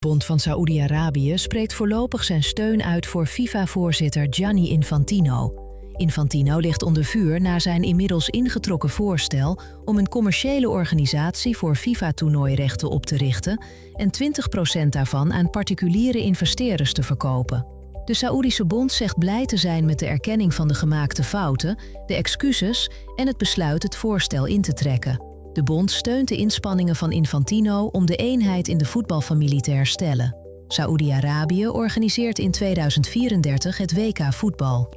Bond van Saoedi-Arabië spreekt voorlopig zijn steun uit voor FIFA-voorzitter Gianni Infantino. Infantino ligt onder vuur na zijn inmiddels ingetrokken voorstel om een commerciële organisatie voor FIFA-toernooirechten op te richten en 20% daarvan aan particuliere investeerders te verkopen. De Saoedische Bond zegt blij te zijn met de erkenning van de gemaakte fouten, de excuses en het besluit het voorstel in te trekken. De bond steunt de inspanningen van Infantino om de eenheid in de voetbalfamilie te herstellen. Saoedi-Arabië organiseert in 2034 het WK voetbal.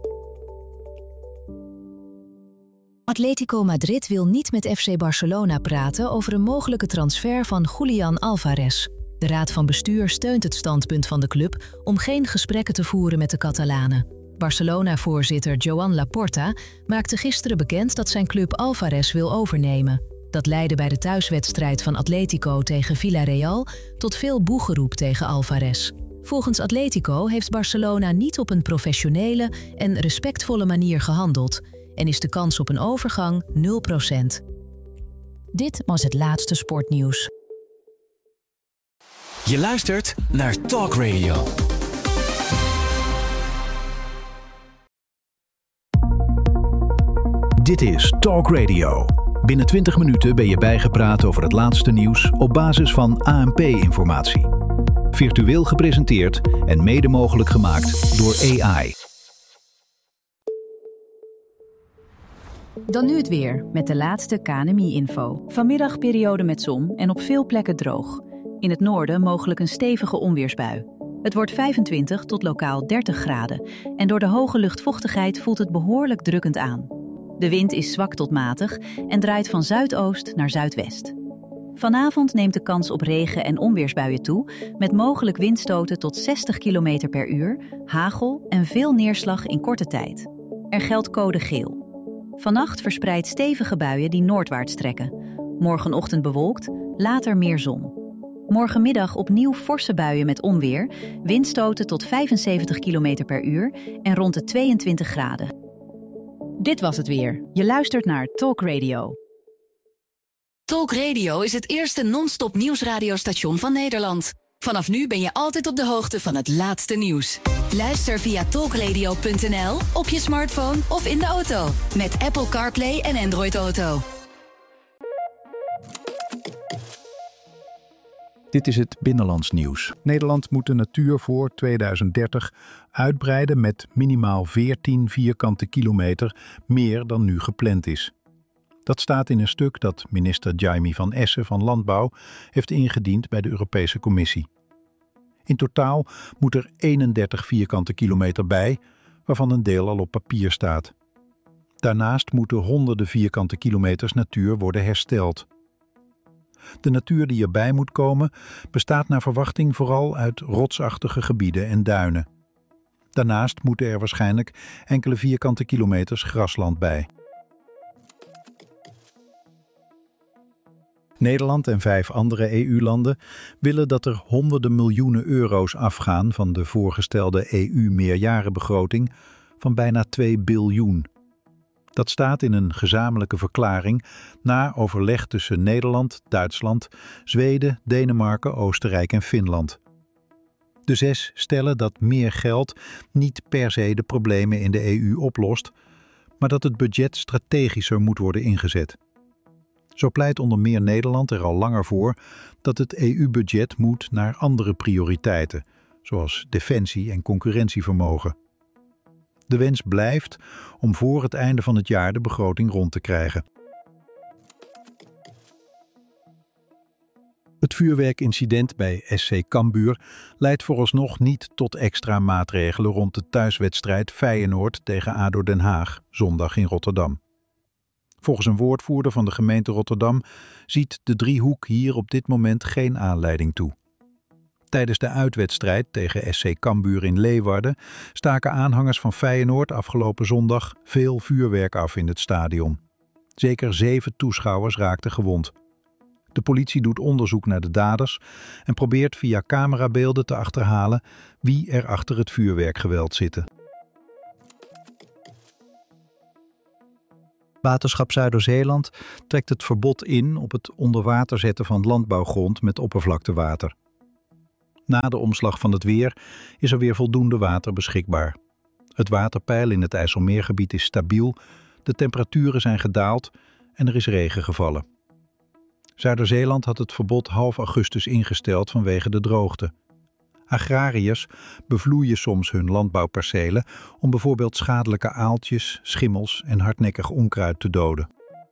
Atletico Madrid wil niet met FC Barcelona praten over een mogelijke transfer van Julián Álvarez. De raad van bestuur steunt het standpunt van de club om geen gesprekken te voeren met de Catalanen. Barcelona-voorzitter Joan Laporta maakte gisteren bekend dat zijn club Álvarez wil overnemen. Dat leidde bij de thuiswedstrijd van Atletico tegen Villarreal tot veel boegeroep tegen Álvarez. Volgens Atletico heeft Barcelona niet op een professionele en respectvolle manier gehandeld en is de kans op een overgang 0%. Dit was het laatste sportnieuws. Je luistert naar Talk Radio. Dit is Talk Radio. Binnen 20 minuten ben je bijgepraat over het laatste nieuws op basis van ANP-informatie. Virtueel gepresenteerd en mede mogelijk gemaakt door AI. Dan nu het weer, met de laatste KNMI-info. Vanmiddag periode met zon en op veel plekken droog. In het noorden mogelijk een stevige onweersbui. Het wordt 25 tot lokaal 30 graden. En door de hoge luchtvochtigheid voelt het behoorlijk drukkend aan. De wind is zwak tot matig en draait van zuidoost naar zuidwest. Vanavond neemt de kans op regen- en onweersbuien toe, met mogelijk windstoten tot 60 km per uur, hagel en veel neerslag in korte tijd. Er geldt code geel. Vannacht verspreidt stevige buien die noordwaarts trekken. Morgenochtend bewolkt, later meer zon. Morgenmiddag opnieuw forse buien met onweer, windstoten tot 75 km per uur en rond de 22 graden. Dit was het weer. Je luistert naar Talk Radio. Talk Radio is het eerste non-stop nieuwsradiostation van Nederland. Vanaf nu ben je altijd op de hoogte van het laatste nieuws. Luister via talkradio.nl, op je smartphone of in de auto. Met Apple CarPlay en Android Auto. Dit is het Binnenlands nieuws. Nederland moet de natuur voor 2030 uitbreiden met minimaal 14 vierkante kilometer meer dan nu gepland is. Dat staat in een stuk dat minister Jaime van Essen van Landbouw heeft ingediend bij de Europese Commissie. In totaal moet er 31 vierkante kilometer bij, waarvan een deel al op papier staat. Daarnaast moeten honderden vierkante kilometers natuur worden hersteld. De natuur die erbij moet komen bestaat naar verwachting vooral uit rotsachtige gebieden en duinen. Daarnaast moeten er waarschijnlijk enkele vierkante kilometers grasland bij. Nederland en 5 andere EU-landen willen dat er honderden miljoenen euro's afgaan van de voorgestelde EU-meerjarenbegroting van bijna 2 biljoen. Dat staat in een gezamenlijke verklaring na overleg tussen Nederland, Duitsland, Zweden, Denemarken, Oostenrijk en Finland. De 6 stellen dat meer geld niet per se de problemen in de EU oplost, maar dat het budget strategischer moet worden ingezet. Zo pleit onder meer Nederland er al langer voor dat het EU-budget moet naar andere prioriteiten, zoals defensie en concurrentievermogen. De wens blijft om voor het einde van het jaar de begroting rond te krijgen. Het vuurwerkincident bij SC Cambuur leidt vooralsnog niet tot extra maatregelen rond de thuiswedstrijd Feyenoord tegen ADO Den Haag, zondag in Rotterdam. Volgens een woordvoerder van de gemeente Rotterdam ziet de driehoek hier op dit moment geen aanleiding toe. Tijdens de uitwedstrijd tegen SC Cambuur in Leeuwarden staken aanhangers van Feyenoord afgelopen zondag veel vuurwerk af in het stadion. Zeker 7 toeschouwers raakten gewond. De politie doet onderzoek naar de daders en probeert via camerabeelden te achterhalen wie er achter het vuurwerkgeweld zitten. Waterschap Zuider-Zeeland trekt het verbod in op het onder water zetten van landbouwgrond met oppervlaktewater. Na de omslag van het weer is er weer voldoende water beschikbaar. Het waterpeil in het IJsselmeergebied is stabiel, de temperaturen zijn gedaald en er is regen gevallen. Zuider-Zeeland had het verbod half augustus ingesteld vanwege de droogte. Agrariërs bevloeien soms hun landbouwpercelen om bijvoorbeeld schadelijke aaltjes, schimmels en hardnekkig onkruid te doden.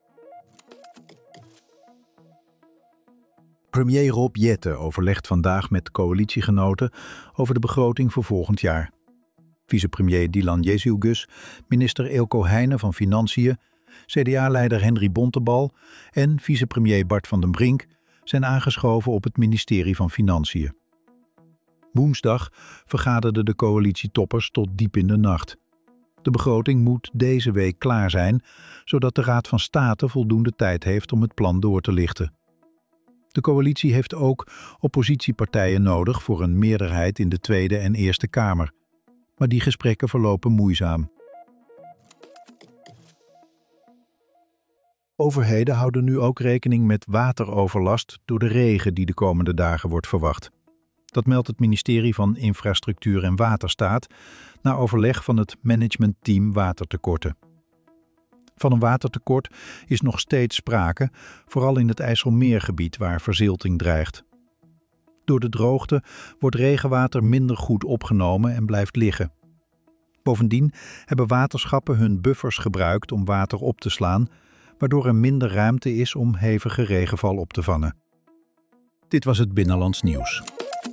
Premier Rob Jetten overlegt vandaag met coalitiegenoten over de begroting voor volgend jaar. Vicepremier Dylan Jezielgus, minister Eelco Heijnen van Financiën, CDA-leider Henry Bontebal en vicepremier Bart van den Brink zijn aangeschoven op het ministerie van Financiën. Woensdag vergaderden de coalitietoppers tot diep in de nacht. De begroting moet deze week klaar zijn, zodat de Raad van State voldoende tijd heeft om het plan door te lichten. De coalitie heeft ook oppositiepartijen nodig voor een meerderheid in de Tweede en Eerste Kamer. Maar die gesprekken verlopen moeizaam. Overheden houden nu ook rekening met wateroverlast door de regen die de komende dagen wordt verwacht. Dat meldt het ministerie van Infrastructuur en Waterstaat na overleg van het managementteam watertekorten. Van een watertekort is nog steeds sprake, vooral in het IJsselmeergebied waar verzilting dreigt. Door de droogte wordt regenwater minder goed opgenomen en blijft liggen. Bovendien hebben waterschappen hun buffers gebruikt om water op te slaan, waardoor er minder ruimte is om hevige regenval op te vangen. Dit was het Binnenlands Nieuws.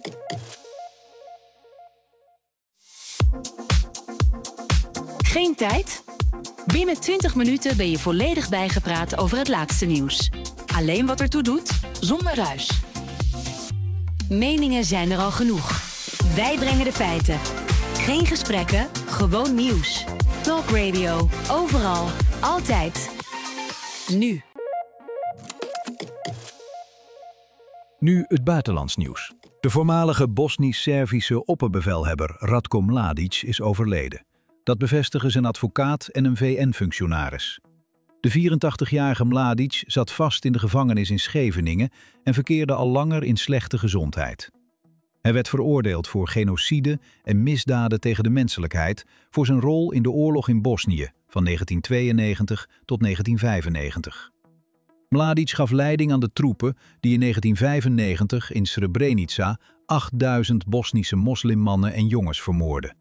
Geen tijd? Binnen 20 minuten ben je volledig bijgepraat over het laatste nieuws. Alleen wat ertoe doet, zonder ruis. Meningen zijn er al genoeg. Wij brengen de feiten. Geen gesprekken, gewoon nieuws. Talk Radio, overal, altijd. Nu. Nu het buitenlands nieuws. De voormalige Bosnisch-Servische opperbevelhebber Ratko Mladic is overleden. Dat bevestigen zijn advocaat en een VN-functionaris. De 84-jarige Mladic zat vast in de gevangenis in Scheveningen en verkeerde al langer in slechte gezondheid. Hij werd veroordeeld voor genocide en misdaden tegen de menselijkheid voor zijn rol in de oorlog in Bosnië van 1992 tot 1995. Mladic gaf leiding aan de troepen die in 1995 in Srebrenica 8000 Bosnische moslimmannen en jongens vermoordden.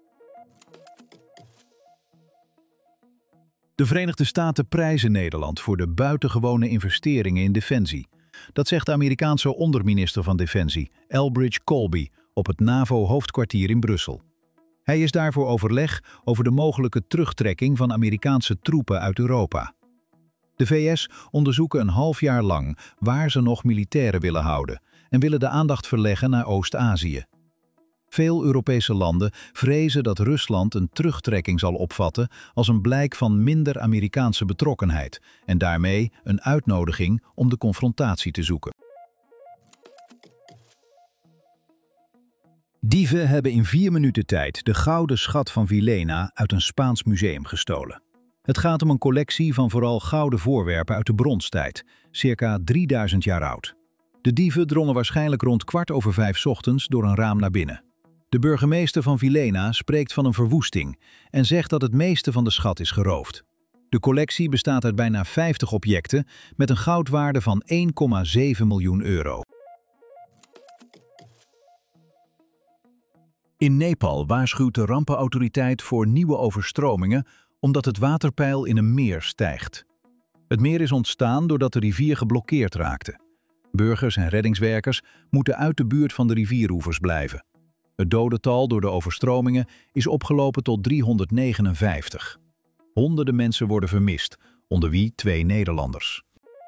De Verenigde Staten prijzen Nederland voor de buitengewone investeringen in defensie. Dat zegt de Amerikaanse onderminister van Defensie, Elbridge Colby, op het NAVO-hoofdkwartier in Brussel. Hij is daar voor overleg over de mogelijke terugtrekking van Amerikaanse troepen uit Europa. De VS onderzoeken een half jaar lang waar ze nog militairen willen houden en willen de aandacht verleggen naar Oost-Azië. Veel Europese landen vrezen dat Rusland een terugtrekking zal opvatten als een blijk van minder Amerikaanse betrokkenheid en daarmee een uitnodiging om de confrontatie te zoeken. Dieven hebben in 4 minuten tijd de gouden schat van Villena uit een Spaans museum gestolen. Het gaat om een collectie van vooral gouden voorwerpen uit de bronstijd, circa 3000 jaar oud. De dieven drongen waarschijnlijk rond 4:15 ochtends door een raam naar binnen. De burgemeester van Villena spreekt van een verwoesting en zegt dat het meeste van de schat is geroofd. De collectie bestaat uit bijna 50 objecten met een goudwaarde van 1,7 miljoen euro. In Nepal waarschuwt de rampenautoriteit voor nieuwe overstromingen omdat het waterpeil in een meer stijgt. Het meer is ontstaan doordat de rivier geblokkeerd raakte. Burgers en reddingswerkers moeten uit de buurt van de rivieroevers blijven. Het dodental door de overstromingen is opgelopen tot 359. Honderden mensen worden vermist, onder wie 2 Nederlanders.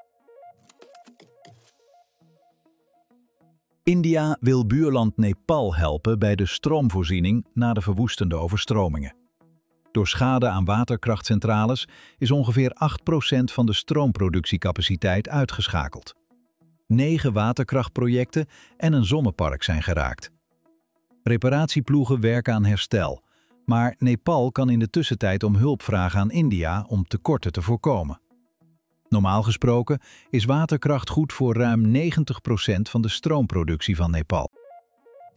India wil buurland Nepal helpen bij de stroomvoorziening na de verwoestende overstromingen. Door schade aan waterkrachtcentrales is ongeveer 8% van de stroomproductiecapaciteit uitgeschakeld. 9 waterkrachtprojecten en een zonnepark zijn geraakt. Reparatieploegen werken aan herstel, maar Nepal kan in de tussentijd om hulp vragen aan India om tekorten te voorkomen. Normaal gesproken is waterkracht goed voor ruim 90% van de stroomproductie van Nepal.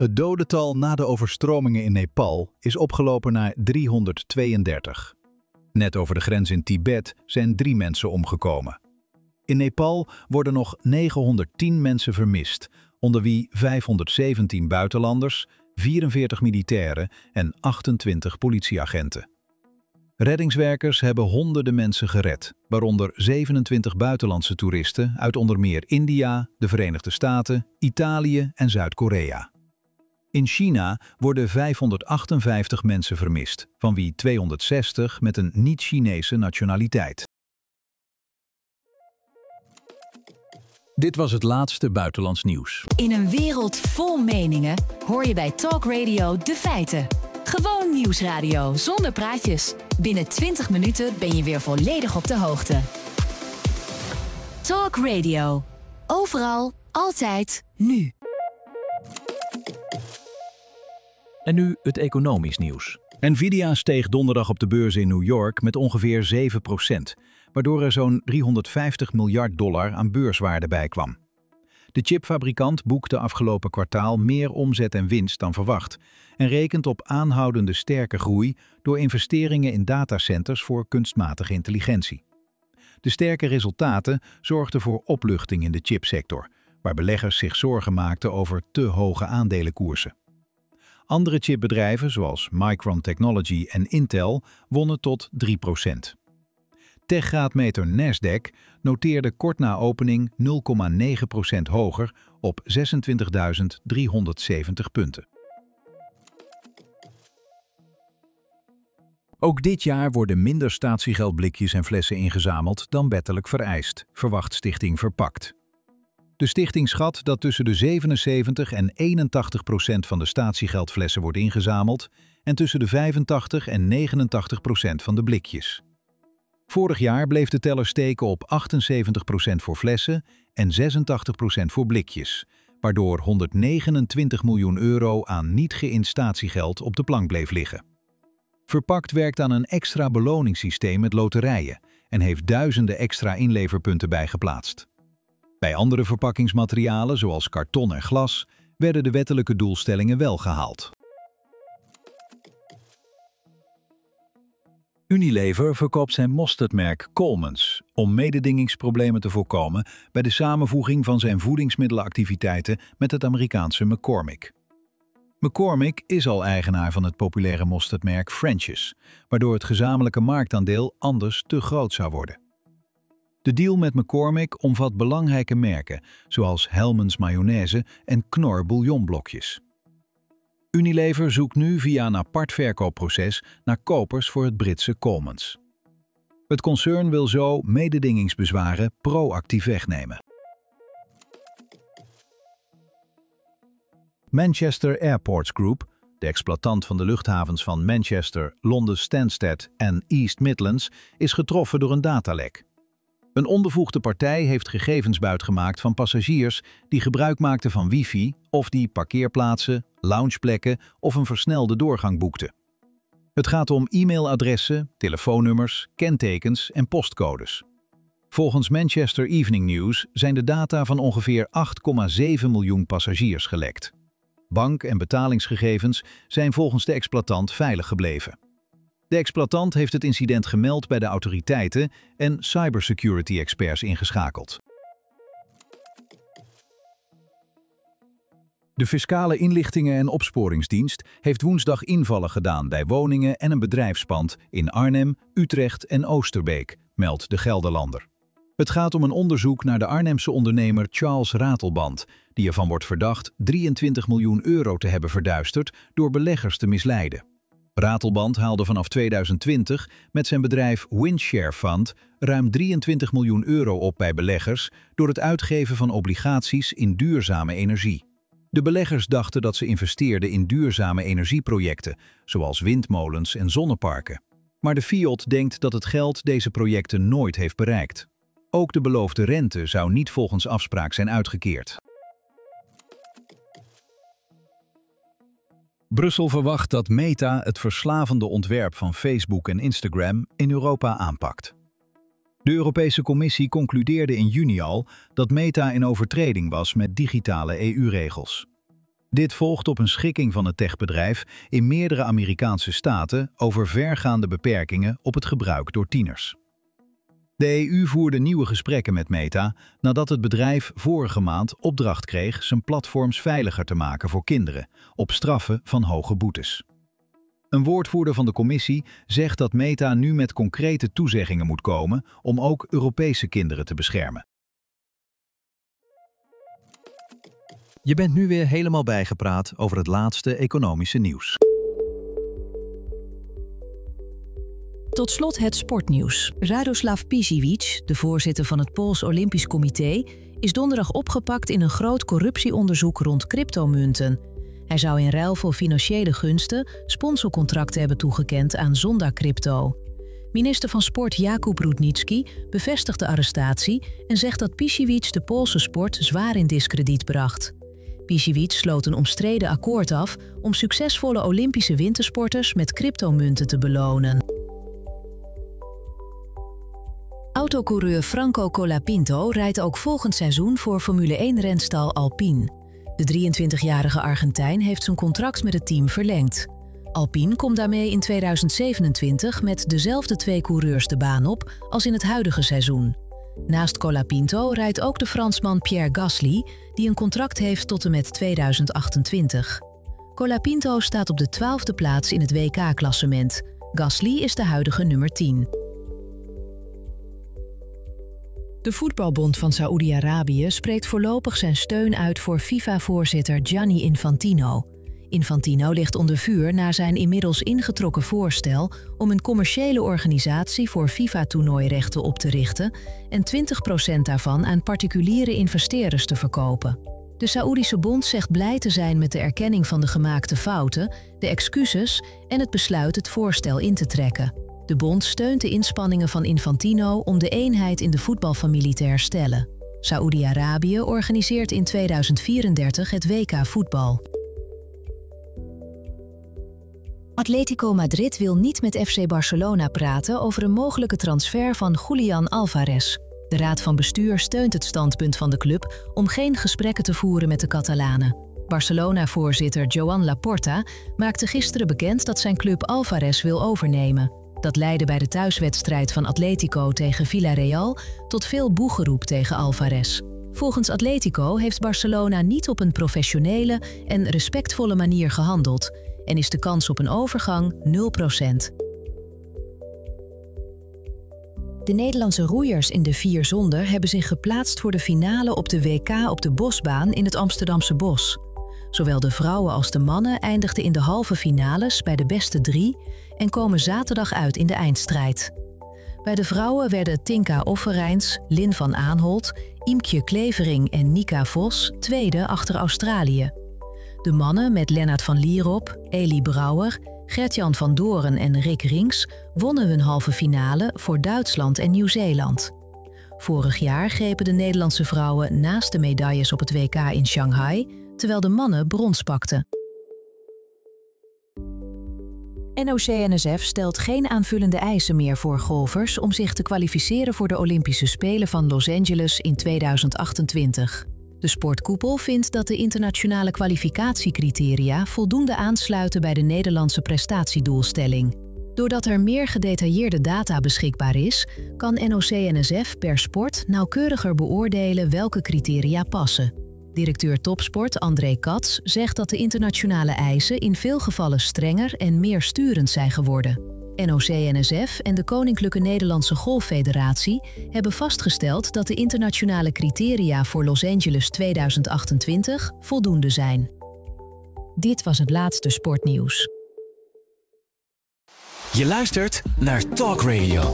Het dodental na de overstromingen in Nepal is opgelopen naar 332. Net over de grens in Tibet zijn 3 mensen omgekomen. In Nepal worden nog 910 mensen vermist, onder wie 517 buitenlanders, 44 militairen en 28 politieagenten. Reddingswerkers hebben honderden mensen gered, waaronder 27 buitenlandse toeristen uit onder meer India, de Verenigde Staten, Italië en Zuid-Korea. In China worden 558 mensen vermist, van wie 260 met een niet-Chinese nationaliteit. Dit was het laatste buitenlands nieuws. In een wereld vol meningen hoor je bij Talk Radio de feiten. Gewoon nieuwsradio zonder praatjes. Binnen 20 minuten ben je weer volledig op de hoogte. Talk Radio. Overal, altijd, nu. En nu het economisch nieuws. Nvidia steeg donderdag op de beurs in New York met ongeveer 7%, waardoor er zo'n $350 miljard aan beurswaarde bij kwam. De chipfabrikant boekte afgelopen kwartaal meer omzet en winst dan verwacht en rekent op aanhoudende sterke groei door investeringen in datacenters voor kunstmatige intelligentie. De sterke resultaten zorgden voor opluchting in de chipsector, waar beleggers zich zorgen maakten over te hoge aandelenkoersen. Andere chipbedrijven zoals Micron Technology en Intel wonnen tot 3%. Techgraadmeter Nasdaq noteerde kort na opening 0,9% hoger op 26.370 punten. Ook dit jaar worden minder statiegeldblikjes en flessen ingezameld dan wettelijk vereist, verwacht Stichting Verpakt. De stichting schat dat tussen de 77 en 81% van de statiegeldflessen wordt ingezameld en tussen de 85 en 89% van de blikjes. Vorig jaar bleef de teller steken op 78% voor flessen en 86% voor blikjes, waardoor €129 miljoen aan niet geïnd statiegeld op de plank bleef liggen. Verpakt werkt aan een extra beloningssysteem met loterijen en heeft duizenden extra inleverpunten bijgeplaatst. Bij andere verpakkingsmaterialen, zoals karton en glas, werden de wettelijke doelstellingen wel gehaald. Unilever verkoopt zijn mosterdmerk Coleman's om mededingingsproblemen te voorkomen bij de samenvoeging van zijn voedingsmiddelenactiviteiten met het Amerikaanse McCormick. McCormick is al eigenaar van het populaire mosterdmerk French's, waardoor het gezamenlijke marktaandeel anders te groot zou worden. De deal met McCormick omvat belangrijke merken, zoals Hellmann's mayonaise en Knorr bouillonblokjes. Unilever zoekt nu via een apart verkoopproces naar kopers voor het Britse Coleman's. Het concern wil zo mededingingsbezwaren proactief wegnemen. Manchester Airports Group, de exploitant van de luchthavens van Manchester, Londen Stansted en East Midlands, is getroffen door een datalek. Een onbevoegde partij heeft gegevens buitgemaakt van passagiers die gebruik maakten van wifi of die parkeerplaatsen, loungeplekken of een versnelde doorgang boekten. Het gaat om e-mailadressen, telefoonnummers, kentekens en postcodes. Volgens Manchester Evening News zijn de data van ongeveer 8,7 miljoen passagiers gelekt. Bank- en betalingsgegevens zijn volgens de exploitant veilig gebleven. De exploitant heeft het incident gemeld bij de autoriteiten en cybersecurity-experts ingeschakeld. De Fiscale Inlichtingen- en Opsporingsdienst heeft woensdag invallen gedaan bij woningen en een bedrijfspand in Arnhem, Utrecht en Oosterbeek, meldt de Gelderlander. Het gaat om een onderzoek naar de Arnhemse ondernemer Charles Ratelband, die ervan wordt verdacht €23 miljoen te hebben verduisterd door beleggers te misleiden. Ratelband haalde vanaf 2020 met zijn bedrijf Windshare Fund ruim €23 miljoen op bij beleggers door het uitgeven van obligaties in duurzame energie. De beleggers dachten dat ze investeerden in duurzame energieprojecten, zoals windmolens en zonneparken. Maar de FIOD denkt dat het geld deze projecten nooit heeft bereikt. Ook de beloofde rente zou niet volgens afspraak zijn uitgekeerd. Brussel verwacht dat Meta het verslavende ontwerp van Facebook en Instagram in Europa aanpakt. De Europese Commissie concludeerde in juni al dat Meta in overtreding was met digitale EU-regels. Dit volgt op een schikking van het techbedrijf in meerdere Amerikaanse staten over vergaande beperkingen op het gebruik door tieners. De EU voerde nieuwe gesprekken met Meta nadat het bedrijf vorige maand opdracht kreeg zijn platforms veiliger te maken voor kinderen, op straffen van hoge boetes. Een woordvoerder van de commissie zegt dat Meta nu met concrete toezeggingen moet komen om ook Europese kinderen te beschermen. Je bent nu weer helemaal bijgepraat over het laatste economische nieuws. Tot slot het sportnieuws. Radoslav Pišić, de voorzitter van het Pools Olympisch Comité, is donderdag opgepakt in een groot corruptieonderzoek rond cryptomunten. Hij zou in ruil voor financiële gunsten sponsorcontracten hebben toegekend aan Zonda Crypto. Minister van Sport Jakub Rudnicki bevestigt de arrestatie en zegt dat Pišić de Poolse sport zwaar in diskrediet bracht. Pišić sloot een omstreden akkoord af om succesvolle Olympische wintersporters met cryptomunten te belonen. Autocoureur Franco Colapinto rijdt ook volgend seizoen voor Formule 1-renstal Alpine. De 23-jarige Argentijn heeft zijn contract met het team verlengd. Alpine komt daarmee in 2027 met dezelfde 2 coureurs de baan op als in het huidige seizoen. Naast Colapinto rijdt ook de Fransman Pierre Gasly, die een contract heeft tot en met 2028. Colapinto staat op de 12e plaats in het WK-klassement. Gasly is de huidige nummer 10. De Voetbalbond van Saoedi-Arabië spreekt voorlopig zijn steun uit voor FIFA-voorzitter Gianni Infantino. Infantino ligt onder vuur na zijn inmiddels ingetrokken voorstel om een commerciële organisatie voor FIFA-toernooirechten op te richten en 20% daarvan aan particuliere investeerders te verkopen. De Saoedische bond zegt blij te zijn met de erkenning van de gemaakte fouten, de excuses en het besluit het voorstel in te trekken. De bond steunt de inspanningen van Infantino om de eenheid in de voetbalfamilie te herstellen. Saoedi-Arabië organiseert in 2034 het WK voetbal. Atletico Madrid wil niet met FC Barcelona praten over een mogelijke transfer van Julián Álvarez. De raad van bestuur steunt het standpunt van de club om geen gesprekken te voeren met de Catalanen. Barcelona-voorzitter Joan Laporta maakte gisteren bekend dat zijn club Álvarez wil overnemen. Dat leidde bij de thuiswedstrijd van Atletico tegen Villarreal tot veel boegeroep tegen Álvarez. Volgens Atletico heeft Barcelona niet op een professionele en respectvolle manier gehandeld en is de kans op een overgang 0%. De Nederlandse roeiers in de 4 zonder hebben zich geplaatst voor de finale op de WK op de Bosbaan in het Amsterdamse Bos. Zowel de vrouwen als de mannen eindigden in de halve finales bij de beste 3 en komen zaterdag uit in de eindstrijd. Bij de vrouwen werden Tinka Offerijns, Lin van Aanholt, Imkje Klevering en Nika Vos tweede achter Australië. De mannen met Lennart van Lierop, Elie Brouwer, Gert-Jan van Doren en Rick Rinks wonnen hun halve finale voor Duitsland en Nieuw-Zeeland. Vorig jaar grepen de Nederlandse vrouwen naast de medailles op het WK in Shanghai, terwijl de mannen brons pakten. NOC-NSF stelt geen aanvullende eisen meer voor golfers om zich te kwalificeren voor de Olympische Spelen van Los Angeles in 2028. De sportkoepel vindt dat de internationale kwalificatiecriteria voldoende aansluiten bij de Nederlandse prestatiedoelstelling. Doordat er meer gedetailleerde data beschikbaar is, kan NOC-NSF per sport nauwkeuriger beoordelen welke criteria passen. Directeur topsport André Katz zegt dat de internationale eisen in veel gevallen strenger en meer sturend zijn geworden. NOC-NSF en de Koninklijke Nederlandse Golffederatie hebben vastgesteld dat de internationale criteria voor Los Angeles 2028 voldoende zijn. Dit was het laatste sportnieuws. Je luistert naar Talk Radio.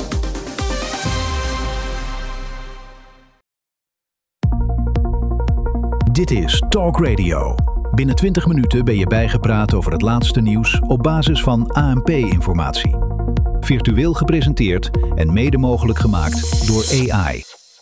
Dit is Talk Radio. Binnen 20 minuten ben je bijgepraat over het laatste nieuws op basis van ANP-informatie. Virtueel gepresenteerd en mede mogelijk gemaakt door AI.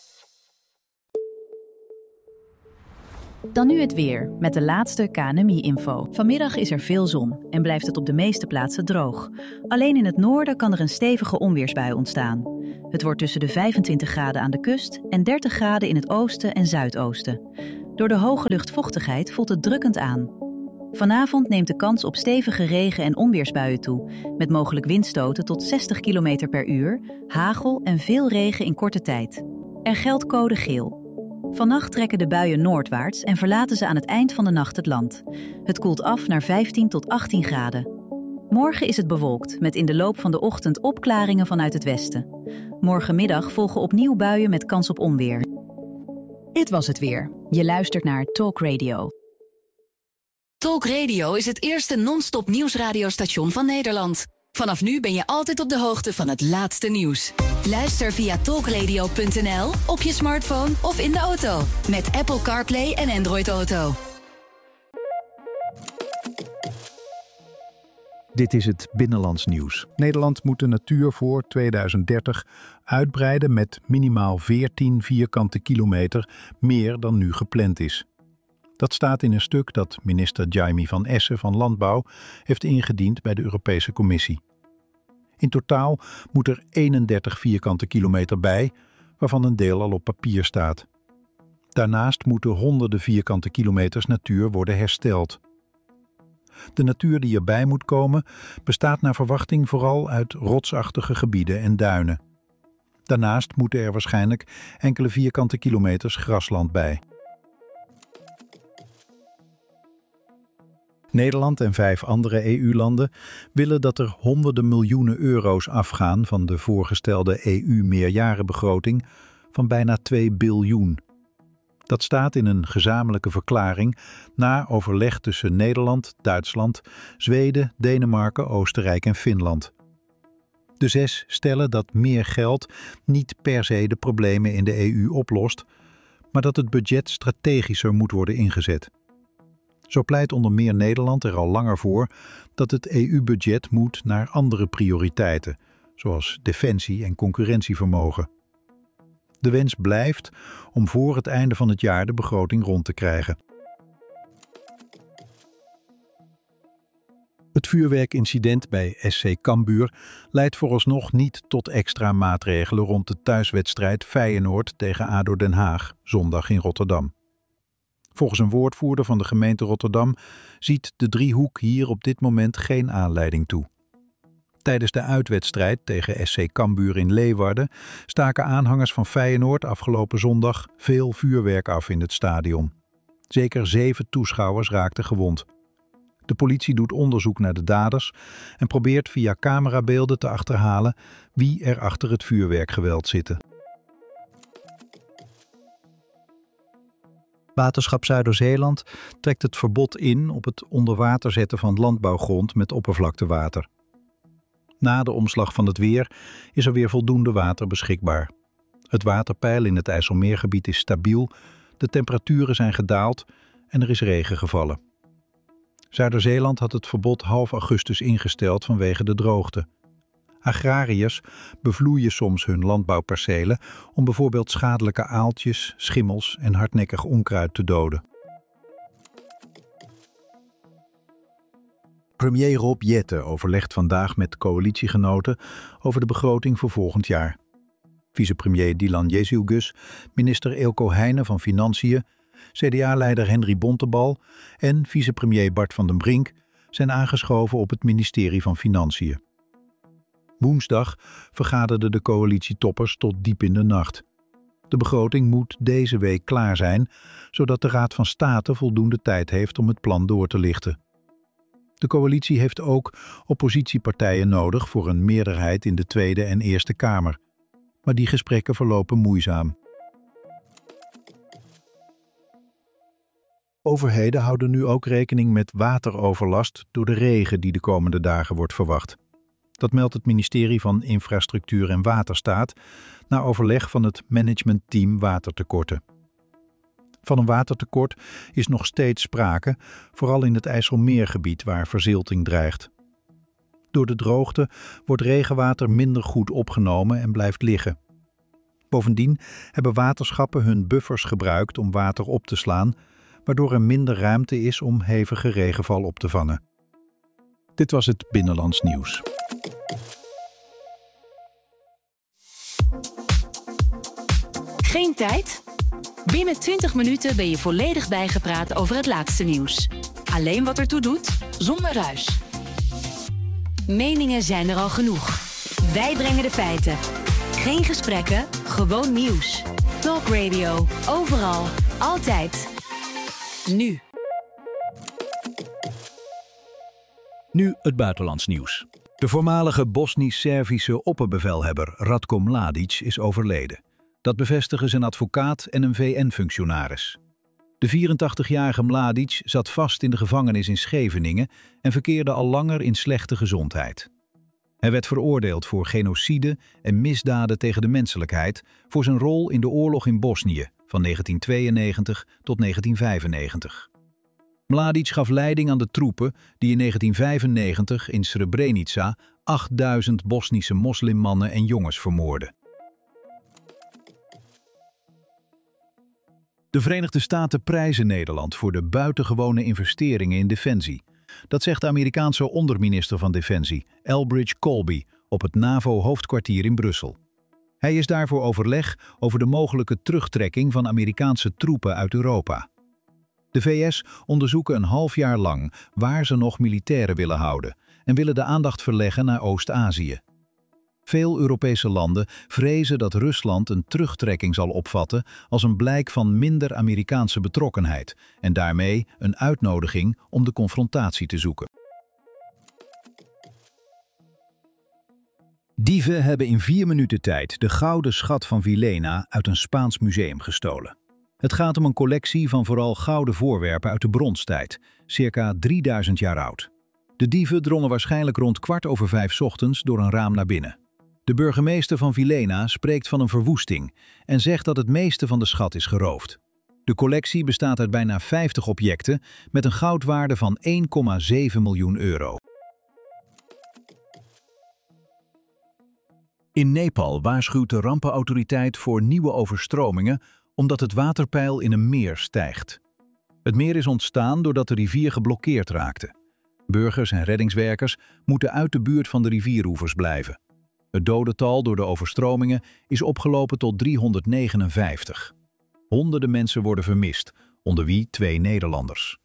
Dan nu het weer, met de laatste KNMI-info. Vanmiddag is er veel zon en blijft het op de meeste plaatsen droog. Alleen in het noorden kan er een stevige onweersbui ontstaan. Het wordt tussen de 25 graden aan de kust en 30 graden in het oosten en zuidoosten. Door de hoge luchtvochtigheid voelt het drukkend aan. Vanavond neemt de kans op stevige regen- en onweersbuien toe, met mogelijk windstoten tot 60 km per uur, hagel en veel regen in korte tijd. Er geldt code geel. Vannacht trekken de buien noordwaarts en verlaten ze aan het eind van de nacht het land. Het koelt af naar 15 tot 18 graden. Morgen is het bewolkt, met in de loop van de ochtend opklaringen vanuit het westen. Morgenmiddag volgen opnieuw buien met kans op onweer. Dit was het weer. Je luistert naar Talk Radio. Talk Radio is het eerste non-stop nieuwsradiostation van Nederland. Vanaf nu ben je altijd op de hoogte van het laatste nieuws. Luister via talkradio.nl, op je smartphone of in de auto. Met Apple CarPlay en Android Auto. Dit is het Binnenlands nieuws. Nederland moet de natuur voor 2030 uitbreiden met minimaal 14 vierkante kilometer meer dan nu gepland is. Dat staat in een stuk dat minister Jaime van Essen van Landbouw heeft ingediend bij de Europese Commissie. In totaal moet er 31 vierkante kilometer bij, waarvan een deel al op papier staat. Daarnaast moeten honderden vierkante kilometers natuur worden hersteld. De natuur die erbij moet komen bestaat naar verwachting vooral uit rotsachtige gebieden en duinen. Daarnaast moeten er waarschijnlijk enkele vierkante kilometers grasland bij. Nederland en 5 andere EU-landen willen dat er honderden miljoenen euro's afgaan van de voorgestelde EU-meerjarenbegroting van bijna 2 biljoen. Dat staat in een gezamenlijke verklaring na overleg tussen Nederland, Duitsland, Zweden, Denemarken, Oostenrijk en Finland. De 6 stellen dat meer geld niet per se de problemen in de EU oplost, maar dat het budget strategischer moet worden ingezet. Zo pleit onder meer Nederland er al langer voor dat het EU-budget moet naar andere prioriteiten, zoals defensie en concurrentievermogen. De wens blijft om voor het einde van het jaar de begroting rond te krijgen. Het vuurwerkincident bij SC Cambuur leidt vooralsnog niet tot extra maatregelen rond de thuiswedstrijd Feyenoord tegen ADO Den Haag, zondag in Rotterdam. Volgens een woordvoerder van de gemeente Rotterdam ziet de driehoek hier op dit moment geen aanleiding toe. Tijdens de uitwedstrijd tegen SC Cambuur in Leeuwarden staken aanhangers van Feyenoord afgelopen zondag veel vuurwerk af in het stadion. Zeker 7 toeschouwers raakten gewond. De politie doet onderzoek naar de daders en probeert via camerabeelden te achterhalen wie er achter het vuurwerkgeweld zitten. Waterschap Zuiderzeeland trekt het verbod in op het onder water zetten van landbouwgrond met oppervlaktewater. Na de omslag van het weer is er weer voldoende water beschikbaar. Het waterpeil in het IJsselmeergebied is stabiel, de temperaturen zijn gedaald en er is regen gevallen. Zuiderzeeland had het verbod half augustus ingesteld vanwege de droogte. Agrariërs bevloeien soms hun landbouwpercelen om bijvoorbeeld schadelijke aaltjes, schimmels en hardnekkig onkruid te doden. Premier Rob Jetten overlegt vandaag met coalitiegenoten over de begroting voor volgend jaar. Vicepremier Dylan Jezielgus, minister Eelco Heijnen van Financiën, CDA-leider Henry Bontebal en vicepremier Bart van den Brink zijn aangeschoven op het ministerie van Financiën. Woensdag vergaderden de coalitietoppers tot diep in de nacht. De begroting moet deze week klaar zijn, zodat de Raad van State voldoende tijd heeft om het plan door te lichten. De coalitie heeft ook oppositiepartijen nodig voor een meerderheid in de Tweede en Eerste Kamer. Maar die gesprekken verlopen moeizaam. Overheden houden nu ook rekening met wateroverlast door de regen die de komende dagen wordt verwacht. Dat meldt het ministerie van Infrastructuur en Waterstaat na overleg van het managementteam watertekorten. Van een watertekort is nog steeds sprake, vooral in het IJsselmeergebied waar verzilting dreigt. Door de droogte wordt regenwater minder goed opgenomen en blijft liggen. Bovendien hebben waterschappen hun buffers gebruikt om water op te slaan, waardoor er minder ruimte is om hevige regenval op te vangen. Dit was het Binnenlands nieuws. Geen tijd? Binnen 20 minuten ben je volledig bijgepraat over het laatste nieuws. Alleen wat ertoe doet, zonder ruis. Meningen zijn er al genoeg. Wij brengen de feiten. Geen gesprekken, gewoon nieuws. Talk Radio. Overal. Altijd. Nu. Nu het buitenlands nieuws. De voormalige Bosnisch-Servische opperbevelhebber Ratko Mladic is overleden. Dat bevestigen zijn advocaat en een VN-functionaris. De 84-jarige Mladic zat vast in de gevangenis in Scheveningen en verkeerde al langer in slechte gezondheid. Hij werd veroordeeld voor genocide en misdaden tegen de menselijkheid voor zijn rol in de oorlog in Bosnië van 1992 tot 1995. Mladic gaf leiding aan de troepen die in 1995 in Srebrenica 8000 Bosnische moslimmannen en jongens vermoordden. De Verenigde Staten prijzen Nederland voor de buitengewone investeringen in defensie. Dat zegt de Amerikaanse onderminister van Defensie, Elbridge Colby, op het NAVO-hoofdkwartier in Brussel. Hij is daar voor overleg over de mogelijke terugtrekking van Amerikaanse troepen uit Europa. De VS onderzoeken een half jaar lang waar ze nog militairen willen houden en willen de aandacht verleggen naar Oost-Azië. Veel Europese landen vrezen dat Rusland een terugtrekking zal opvatten als een blijk van minder Amerikaanse betrokkenheid en daarmee een uitnodiging om de confrontatie te zoeken. Dieven hebben in 4 minuten tijd de gouden schat van Villena uit een Spaans museum gestolen. Het gaat om een collectie van vooral gouden voorwerpen uit de bronstijd, circa 3000 jaar oud. De dieven drongen waarschijnlijk rond 4:15 ochtends door een raam naar binnen. De burgemeester van Villena spreekt van een verwoesting en zegt dat het meeste van de schat is geroofd. De collectie bestaat uit bijna 50 objecten met een goudwaarde van 1,7 miljoen euro. In Nepal waarschuwt de rampenautoriteit voor nieuwe overstromingen omdat het waterpeil in een meer stijgt. Het meer is ontstaan doordat de rivier geblokkeerd raakte. Burgers en reddingswerkers moeten uit de buurt van de rivieroevers blijven. Het dodental door de overstromingen is opgelopen tot 359. Honderden mensen worden vermist, onder wie 2 Nederlanders.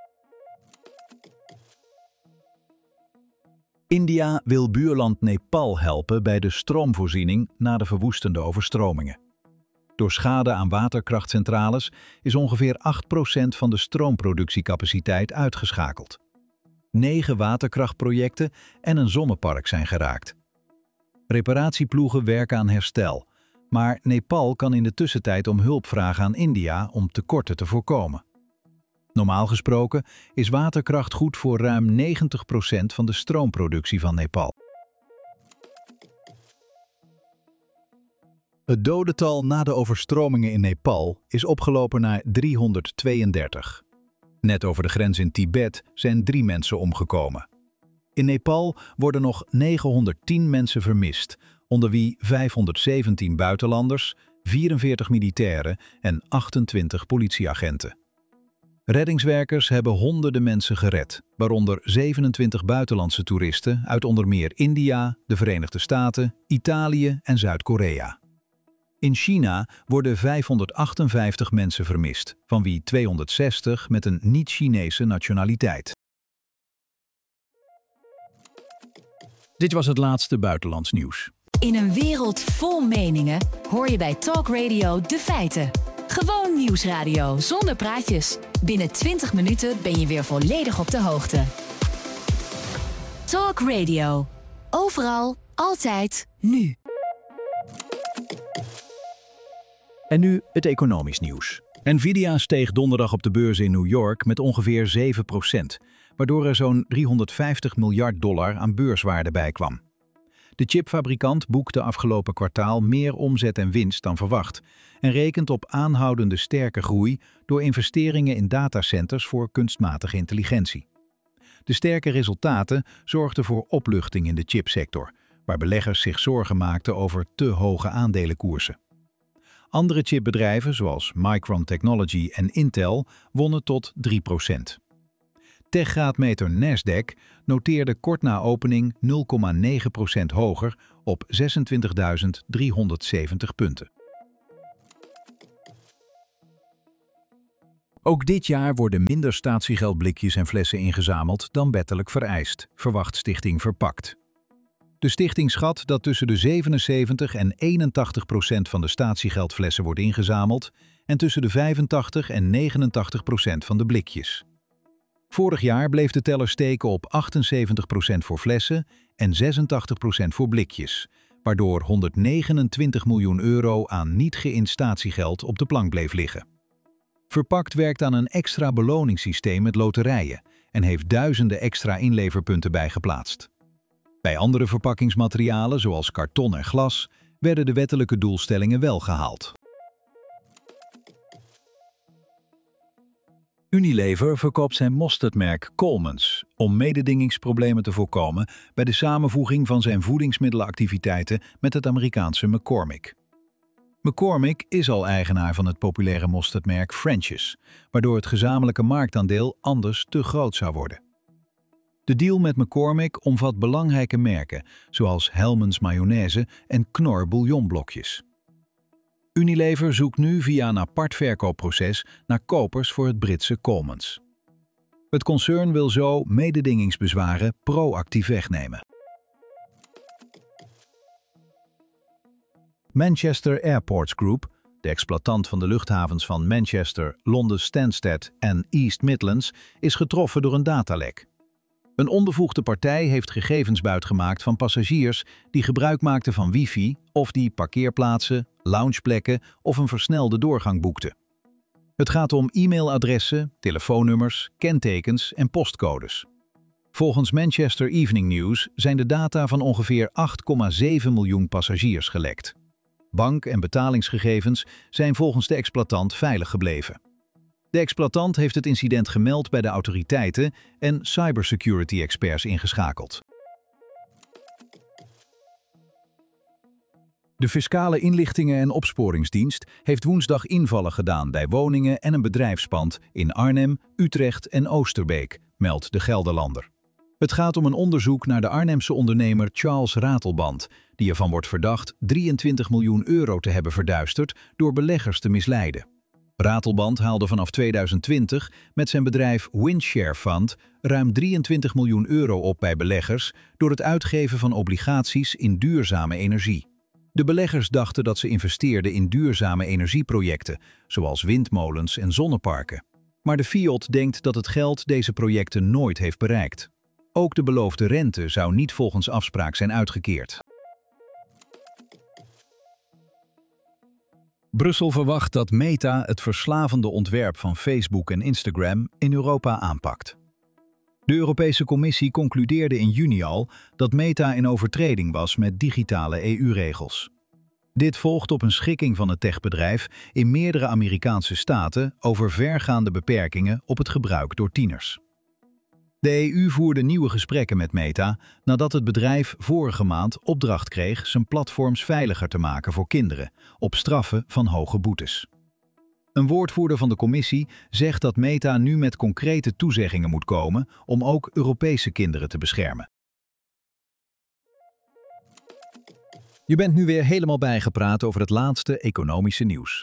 India wil buurland Nepal helpen bij de stroomvoorziening na de verwoestende overstromingen. Door schade aan waterkrachtcentrales is ongeveer 8% van de stroomproductiecapaciteit uitgeschakeld. 9 waterkrachtprojecten en een zonnepark zijn geraakt. Reparatieploegen werken aan herstel, maar Nepal kan in de tussentijd om hulp vragen aan India om tekorten te voorkomen. Normaal gesproken is waterkracht goed voor ruim 90% van de stroomproductie van Nepal. Het dodental na de overstromingen in Nepal is opgelopen naar 332. Net over de grens in Tibet zijn 3 mensen omgekomen. In Nepal worden nog 910 mensen vermist, onder wie 517 buitenlanders, 44 militairen en 28 politieagenten. Reddingswerkers hebben honderden mensen gered, waaronder 27 buitenlandse toeristen uit onder meer India, de Verenigde Staten, Italië en Zuid-Korea. In China worden 558 mensen vermist, van wie 260 met een niet-Chinese nationaliteit. Dit was het laatste buitenlands nieuws. In een wereld vol meningen hoor je bij Talk Radio de feiten. Gewoon nieuwsradio zonder praatjes. Binnen 20 minuten ben je weer volledig op de hoogte. Talk Radio. Overal, altijd, nu. En nu het economisch nieuws. Nvidia steeg donderdag op de beurs in New York met ongeveer 7%, waardoor er zo'n $350 miljard aan beurswaarde bij kwam. De chipfabrikant boekte afgelopen kwartaal meer omzet en winst dan verwacht en rekent op aanhoudende sterke groei door investeringen in datacenters voor kunstmatige intelligentie. De sterke resultaten zorgden voor opluchting in de chipsector, waar beleggers zich zorgen maakten over te hoge aandelenkoersen. Andere chipbedrijven zoals Micron Technology en Intel wonnen tot 3%. Techgraadmeter Nasdaq noteerde kort na opening 0,9% hoger op 26.370 punten. Ook dit jaar worden minder statiegeldblikjes en flessen ingezameld dan wettelijk vereist, verwacht Stichting Verpakt. De stichting schat dat tussen de 77 en 81% van de statiegeldflessen wordt ingezameld en tussen de 85 en 89% van de blikjes. Vorig jaar bleef de teller steken op 78% voor flessen en 86% voor blikjes, waardoor 129 miljoen euro aan niet geïnd statiegeld op de plank bleef liggen. Verpakt werkt aan een extra beloningssysteem met loterijen en heeft duizenden extra inleverpunten bijgeplaatst. Bij andere verpakkingsmaterialen, zoals karton en glas, werden de wettelijke doelstellingen wel gehaald. Unilever verkoopt zijn mosterdmerk Coleman's om mededingingsproblemen te voorkomen bij de samenvoeging van zijn voedingsmiddelenactiviteiten met het Amerikaanse McCormick. McCormick is al eigenaar van het populaire mosterdmerk French's, waardoor het gezamenlijke marktaandeel anders te groot zou worden. De deal met McCormick omvat belangrijke merken, zoals Hellmann's mayonaise en Knorr bouillonblokjes. Unilever zoekt nu via een apart verkoopproces naar kopers voor het Britse Coleman's. Het concern wil zo mededingingsbezwaren proactief wegnemen. Manchester Airports Group, de exploitant van de luchthavens van Manchester, Londen Stansted en East Midlands, is getroffen door een datalek. Een onbevoegde partij heeft gegevens buitgemaakt van passagiers die gebruik maakten van wifi of die parkeerplaatsen, loungeplekken of een versnelde doorgang boekten. Het gaat om e-mailadressen, telefoonnummers, kentekens en postcodes. Volgens Manchester Evening News zijn de data van ongeveer 8,7 miljoen passagiers gelekt. Bank- en betalingsgegevens zijn volgens de exploitant veilig gebleven. De exploitant heeft het incident gemeld bij de autoriteiten en cybersecurity-experts ingeschakeld. De Fiscale Inlichtingen- en Opsporingsdienst heeft woensdag invallen gedaan bij woningen en een bedrijfspand in Arnhem, Utrecht en Oosterbeek, meldt de Gelderlander. Het gaat om een onderzoek naar de Arnhemse ondernemer Charles Ratelband, die ervan wordt verdacht 23 miljoen euro te hebben verduisterd door beleggers te misleiden. Ratelband haalde vanaf 2020 met zijn bedrijf Windshare Fund ruim 23 miljoen euro op bij beleggers door het uitgeven van obligaties in duurzame energie. De beleggers dachten dat ze investeerden in duurzame energieprojecten, zoals windmolens en zonneparken. Maar de FIOD denkt dat het geld deze projecten nooit heeft bereikt. Ook de beloofde rente zou niet volgens afspraak zijn uitgekeerd. Brussel verwacht dat Meta het verslavende ontwerp van Facebook en Instagram in Europa aanpakt. De Europese Commissie concludeerde in juni al dat Meta in overtreding was met digitale EU-regels. Dit volgt op een schikking van het techbedrijf in meerdere Amerikaanse staten over vergaande beperkingen op het gebruik door tieners. De EU voerde nieuwe gesprekken met Meta nadat het bedrijf vorige maand opdracht kreeg zijn platforms veiliger te maken voor kinderen, op straffen van hoge boetes. Een woordvoerder van de commissie zegt dat Meta nu met concrete toezeggingen moet komen om ook Europese kinderen te beschermen. Je bent nu weer helemaal bijgepraat over het laatste economische nieuws.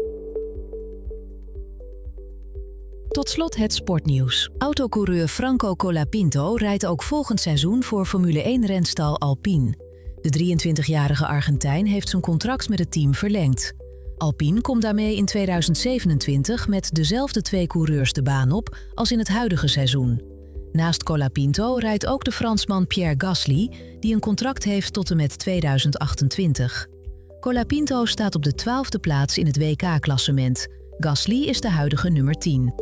Tot slot het sportnieuws. Autocoureur Franco Colapinto rijdt ook volgend seizoen voor Formule 1-renstal Alpine. De 23-jarige Argentijn heeft zijn contract met het team verlengd. Alpine komt daarmee in 2027 met dezelfde 2 coureurs de baan op als in het huidige seizoen. Naast Colapinto rijdt ook de Fransman Pierre Gasly, die een contract heeft tot en met 2028. Colapinto staat op de 12e plaats in het WK-klassement. Gasly is de huidige nummer 10.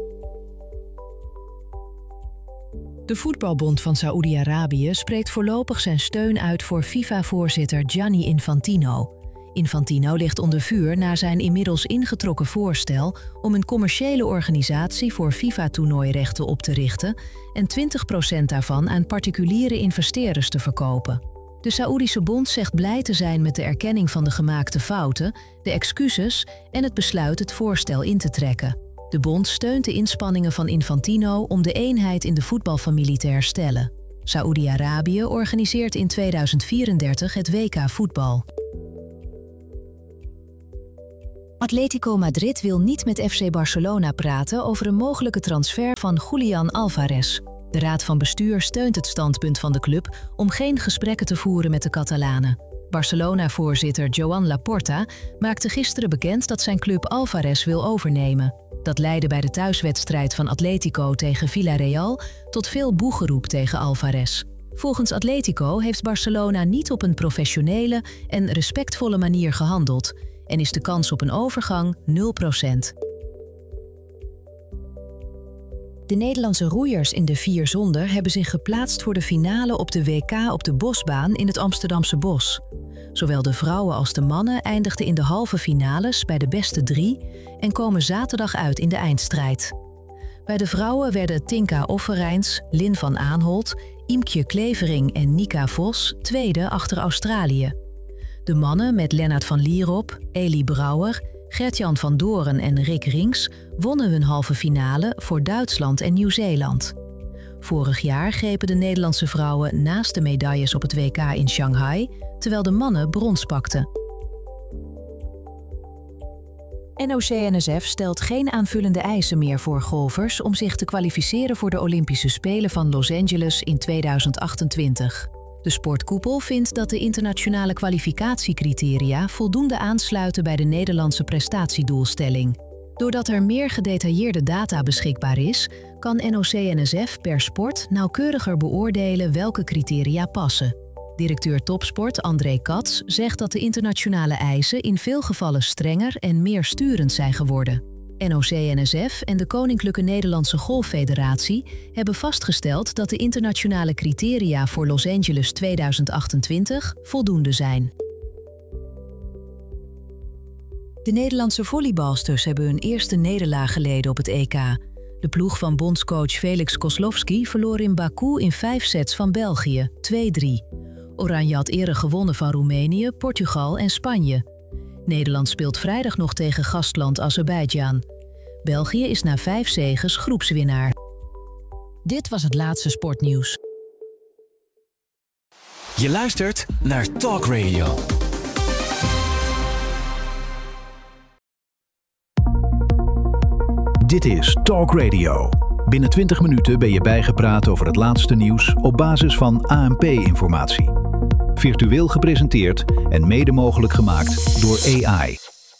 De Voetbalbond van Saoedi-Arabië spreekt voorlopig zijn steun uit voor FIFA-voorzitter Gianni Infantino. Infantino ligt onder vuur na zijn inmiddels ingetrokken voorstel om een commerciële organisatie voor FIFA-toernooirechten op te richten en 20% daarvan aan particuliere investeerders te verkopen. De Saoedische bond zegt blij te zijn met de erkenning van de gemaakte fouten, de excuses en het besluit het voorstel in te trekken. De bond steunt de inspanningen van Infantino om de eenheid in de voetbalfamilie te herstellen. Saoedi-Arabië organiseert in 2034 het WK voetbal. Atletico Madrid wil niet met FC Barcelona praten over een mogelijke transfer van Julián Álvarez. De raad van bestuur steunt het standpunt van de club om geen gesprekken te voeren met de Catalanen. Barcelona-voorzitter Joan Laporta maakte gisteren bekend dat zijn club Álvarez wil overnemen. Dat leidde bij de thuiswedstrijd van Atletico tegen Villarreal tot veel boegeroep tegen Álvarez. Volgens Atletico heeft Barcelona niet op een professionele en respectvolle manier gehandeld en is de kans op een overgang 0%. De Nederlandse roeiers in de 4 zonder hebben zich geplaatst voor de finale op de WK op de Bosbaan in het Amsterdamse Bos. Zowel de vrouwen als de mannen eindigden in de halve finales bij de beste 3 en komen zaterdag uit in de eindstrijd. Bij de vrouwen werden Tinka Offerijns, Lin van Aanholt, Imkje Klevering en Nika Vos tweede achter Australië. De mannen met Lennart van Lierop, Elie Brouwer, Gert-Jan van Doren en Rick Rings wonnen hun halve finale voor Duitsland en Nieuw-Zeeland. Vorig jaar grepen de Nederlandse vrouwen naast de medailles op het WK in Shanghai, terwijl de mannen brons pakten. NOC-NSF stelt geen aanvullende eisen meer voor golfers om zich te kwalificeren voor de Olympische Spelen van Los Angeles in 2028. De sportkoepel vindt dat de internationale kwalificatiecriteria voldoende aansluiten bij de Nederlandse prestatiedoelstelling. Doordat er meer gedetailleerde data beschikbaar is, kan NOC-NSF per sport nauwkeuriger beoordelen welke criteria passen. Directeur topsport André Katz zegt dat de internationale eisen in veel gevallen strenger en meer sturend zijn geworden. NOC-NSF en de Koninklijke Nederlandse Golffederatie hebben vastgesteld dat de internationale criteria voor Los Angeles 2028 voldoende zijn. De Nederlandse volleybalsters hebben hun eerste nederlaag geleden op het EK. De ploeg van bondscoach Felix Kozlowski verloor in Baku in 5 sets van België, 2-3. Oranje had eerder gewonnen van Roemenië, Portugal en Spanje. Nederland speelt vrijdag nog tegen gastland Azerbeidzjan. België is na 5 zeges groepswinnaar. Dit was het laatste sportnieuws. Je luistert naar Talk Radio. Dit is Talk Radio. Binnen 20 minuten ben je bijgepraat over het laatste nieuws op basis van ANP-informatie. Virtueel gepresenteerd en mede mogelijk gemaakt door AI.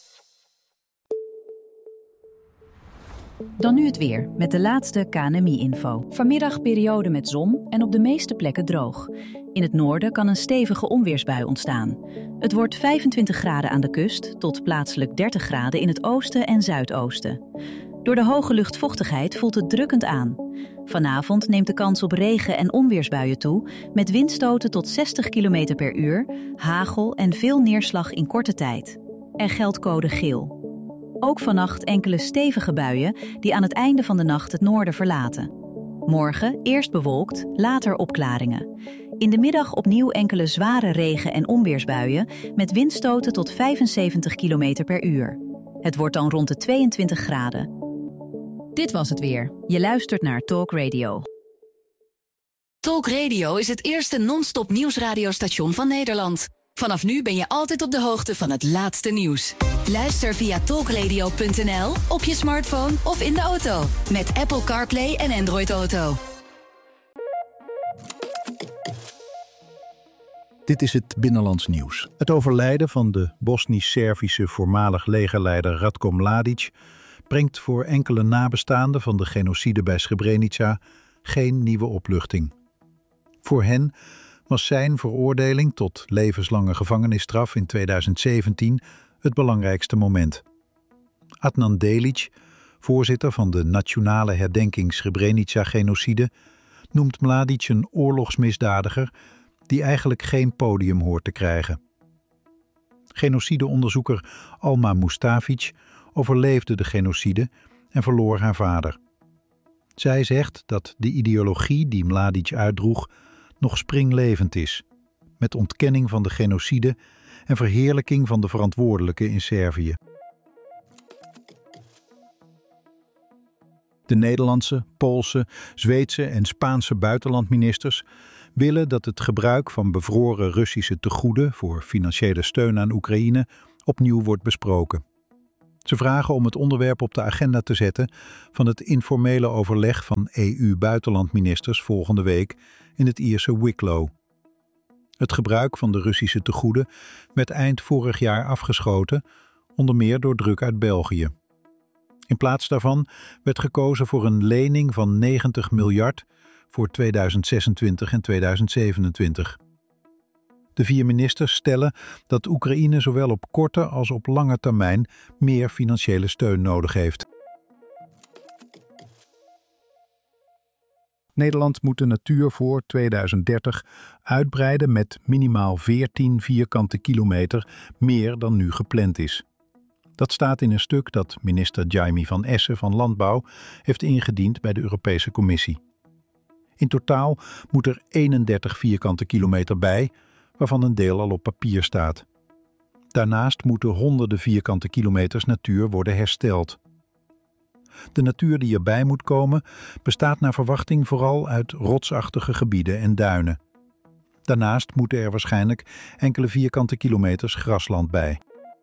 Dan nu het weer, met de laatste KNMI-info. Vanmiddag periode met zon en op de meeste plekken droog. In het noorden kan een stevige onweersbui ontstaan. Het wordt 25 graden aan de kust tot plaatselijk 30 graden in het oosten en zuidoosten. Door de hoge luchtvochtigheid voelt het drukkend aan. Vanavond neemt de kans op regen- en onweersbuien toe, met windstoten tot 60 km per uur, hagel en veel neerslag in korte tijd. Er geldt code geel. Ook vannacht enkele stevige buien die aan het einde van de nacht het noorden verlaten. Morgen eerst bewolkt, later opklaringen. In de middag opnieuw enkele zware regen- en onweersbuien met windstoten tot 75 km per uur. Het wordt dan rond de 22 graden. Dit was het weer. Je luistert naar Talk Radio. Talk Radio is het eerste non-stop nieuwsradiostation van Nederland. Vanaf nu ben je altijd op de hoogte van het laatste nieuws. Luister via talkradio.nl, op je smartphone of in de auto. Met Apple CarPlay en Android Auto. Dit is het Binnenlands nieuws. Het overlijden van de Bosnisch-Servische voormalig legerleider Ratko Mladic brengt voor enkele nabestaanden van de genocide bij Srebrenica geen nieuwe opluchting. Voor hen was zijn veroordeling tot levenslange gevangenisstraf in 2017 het belangrijkste moment. Adnan Delic, voorzitter van de Nationale Herdenking Srebrenica-genocide, noemt Mladic een oorlogsmisdadiger die eigenlijk geen podium hoort te krijgen. Genocideonderzoeker Alma Mustafic overleefde de genocide en verloor haar vader. Zij zegt dat de ideologie die Mladic uitdroeg nog springlevend is, met ontkenning van de genocide en verheerlijking van de verantwoordelijken in Servië. De Nederlandse, Poolse, Zweedse en Spaanse buitenlandministers willen dat het gebruik van bevroren Russische tegoeden voor financiële steun aan Oekraïne opnieuw wordt besproken. Ze vragen om het onderwerp op de agenda te zetten van het informele overleg van EU-buitenlandministers volgende week in het Ierse Wicklow. Het gebruik van de Russische tegoeden werd eind vorig jaar afgeschoten, onder meer door druk uit België. In plaats daarvan werd gekozen voor een lening van 90 miljard voor 2026 en 2027. De 4 ministers stellen dat Oekraïne zowel op korte als op lange termijn meer financiële steun nodig heeft. Nederland moet de natuur voor 2030 uitbreiden met minimaal 14 vierkante kilometer meer dan nu gepland is. Dat staat in een stuk dat minister Jaime van Essen van Landbouw heeft ingediend bij de Europese Commissie. In totaal moet er 31 vierkante kilometer bij, waarvan een deel al op papier staat. Daarnaast moeten honderden vierkante kilometers natuur worden hersteld. De natuur die erbij moet komen bestaat naar verwachting vooral uit rotsachtige gebieden en duinen. Daarnaast moeten er waarschijnlijk enkele vierkante kilometers grasland bij.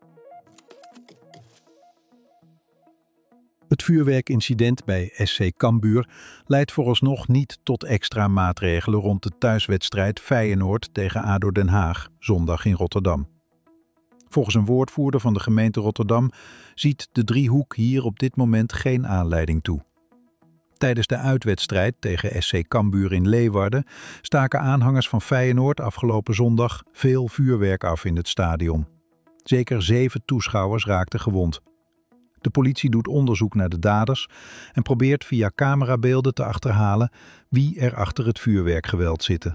Het vuurwerkincident bij SC Cambuur leidt vooralsnog niet tot extra maatregelen rond de thuiswedstrijd Feyenoord tegen ADO Den Haag, zondag in Rotterdam. Volgens een woordvoerder van de gemeente Rotterdam ziet de driehoek hier op dit moment geen aanleiding toe. Tijdens de uitwedstrijd tegen SC Cambuur in Leeuwarden staken aanhangers van Feyenoord afgelopen zondag veel vuurwerk af in het stadion. Zeker 7 toeschouwers raakten gewond. De politie doet onderzoek naar de daders en probeert via camerabeelden te achterhalen wie er achter het vuurwerkgeweld zitten.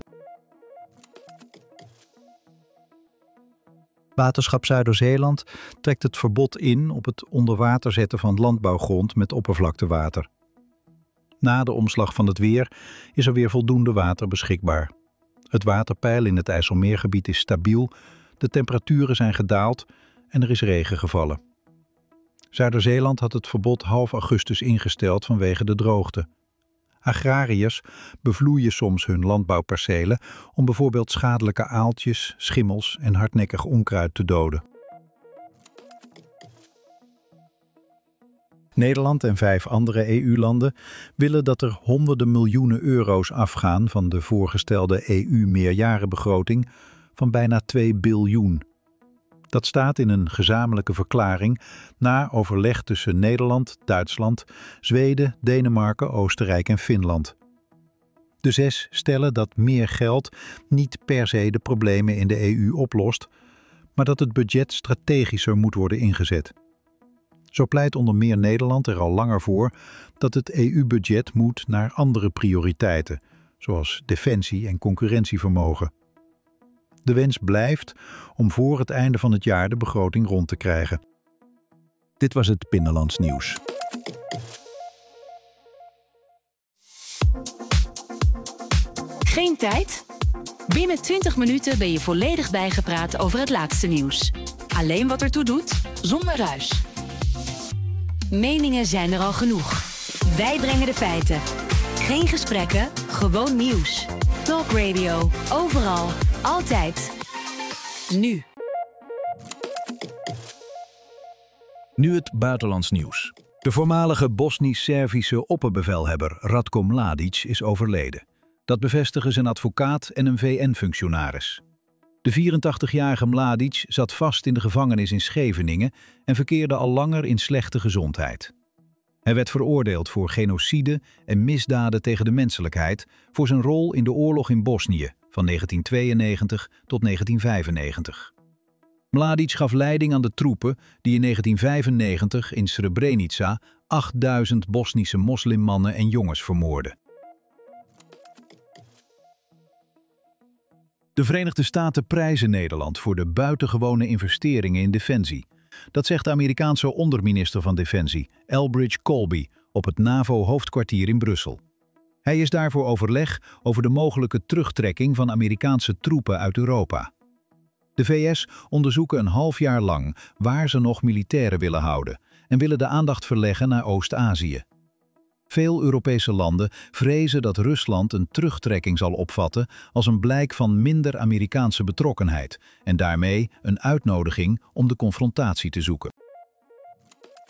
Waterschap Zuider-Zeeland trekt het verbod in op het onder water zetten van landbouwgrond met oppervlaktewater. Na de omslag van het weer is er weer voldoende water beschikbaar. Het waterpeil in het IJsselmeergebied is stabiel, de temperaturen zijn gedaald en er is regen gevallen. Zuider-Zeeland had het verbod half augustus ingesteld vanwege de droogte. Agrariërs bevloeien soms hun landbouwpercelen om bijvoorbeeld schadelijke aaltjes, schimmels en hardnekkig onkruid te doden. Nederland en 5 andere EU-landen willen dat er honderden miljoenen euro's afgaan van de voorgestelde EU-meerjarenbegroting van bijna 2 biljoen. Dat staat in een gezamenlijke verklaring na overleg tussen Nederland, Duitsland, Zweden, Denemarken, Oostenrijk en Finland. De 6 stellen dat meer geld niet per se de problemen in de EU oplost, maar dat het budget strategischer moet worden ingezet. Zo pleit onder meer Nederland er al langer voor dat het EU-budget moet naar andere prioriteiten, zoals defensie en concurrentievermogen. De wens blijft om voor het einde van het jaar de begroting rond te krijgen. Dit was het Binnenlands Nieuws. Geen tijd? Binnen 20 minuten ben je volledig bijgepraat over het laatste nieuws. Alleen wat ertoe doet, zonder ruis. Meningen zijn er al genoeg. Wij brengen de feiten. Geen gesprekken, gewoon nieuws. Talk Radio, overal, altijd. Nu. Nu het buitenlands nieuws. De voormalige Bosnisch-Servische opperbevelhebber Ratko Mladic is overleden. Dat bevestigen zijn advocaat en een VN-functionaris. De 84-jarige Mladic zat vast in de gevangenis in Scheveningen en verkeerde al langer in slechte gezondheid. Hij werd veroordeeld voor genocide en misdaden tegen de menselijkheid voor zijn rol in de oorlog in Bosnië van 1992 tot 1995. Mladic gaf leiding aan de troepen die in 1995 in Srebrenica 8000 Bosnische moslimmannen en jongens vermoordden. De Verenigde Staten prijzen Nederland voor de buitengewone investeringen in defensie. Dat zegt de Amerikaanse onderminister van Defensie, Elbridge Colby, op het NAVO-hoofdkwartier in Brussel. Hij is daar voor overleg over de mogelijke terugtrekking van Amerikaanse troepen uit Europa. De VS onderzoeken een half jaar lang waar ze nog militairen willen houden en willen de aandacht verleggen naar Oost-Azië. Veel Europese landen vrezen dat Rusland een terugtrekking zal opvatten als een blijk van minder Amerikaanse betrokkenheid en daarmee een uitnodiging om de confrontatie te zoeken.